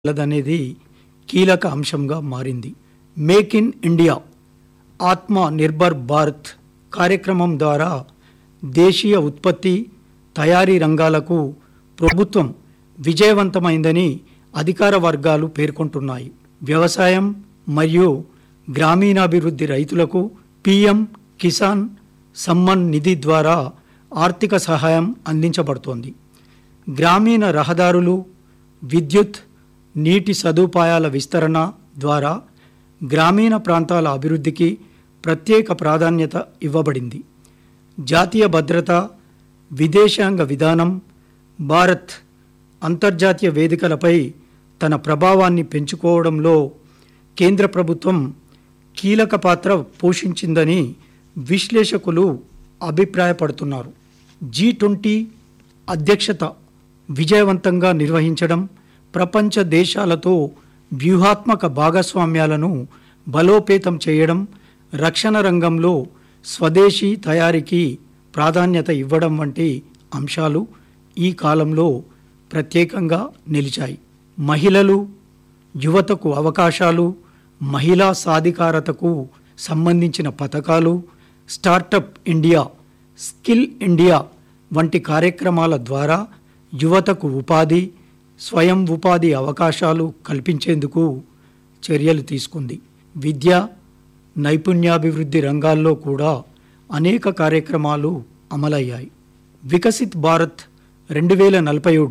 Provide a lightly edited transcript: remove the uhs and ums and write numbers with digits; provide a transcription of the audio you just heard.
లదనేది కీలక అంశంగా మారింది. మేక్ ఇన్ ఇండియా, ఆత్మ నిర్భర్ భారత్ కార్యక్రమం ద్వారా దేశీయ ఉత్పత్తి, తయారీ రంగాలకు ప్రభుత్వం విజయవంతమైందని అధికార వర్గాలు పేర్కొంటున్నాయి. వ్యవసాయం మరియు గ్రామీణాభివృద్ధి రైతులకు పీఎం కిసాన్ సమ్మాన్ నిధి ద్వారా ఆర్థిక సహాయం అందించబడుతోంది. గ్రామీణ రహదారులు, విద్యుత్, నీటి సదుపాయాల విస్తరణ ద్వారా గ్రామీణ ప్రాంతాల అభివృద్ధికి ప్రత్యేక ప్రాధాన్యత ఇవ్వబడింది. జాతీయ భద్రత, విదేశాంగ విధానం, భారత్ అంతర్జాతీయ వేదికలపై తన ప్రభావాన్ని పెంచుకోవడంలో కేంద్ర ప్రభుత్వం కీలక పాత్ర పోషించిందని విశ్లేషకులు అభిప్రాయపడుతున్నారు. G20 అధ్యక్షత విజయవంతంగా నిర్వహించడం, ప్రపంచ దేశాలతో వ్యూహాత్మక భాగస్వామ్యాలను బలోపేతం చేయడం, రక్షణ రంగంలో స్వదేశీ తయారీకి ప్రాధాన్యత ఇవ్వడం వంటి అంశాలు ఈ కాలంలో ప్రత్యేకంగా నిలిచాయి. మహిళలు, యువతకు అవకాశాలు, మహిళా సాధికారతకు సంబంధించిన పథకాలు, స్టార్టప్ ఇండియా, స్కిల్ ఇండియా వంటి కార్యక్రమాల ద్వారా యువతకు ఉపాధి, స్వయం ఉపాధి అవకాశాలు కల్పించేందుకు చర్యలు తీసుకుంది. విద్య, నైపుణ్యాభివృద్ధి రంగాల్లో కూడా అనేక కార్యక్రమాలు అమలయ్యాయి. వికసిత్ భారత్ 2047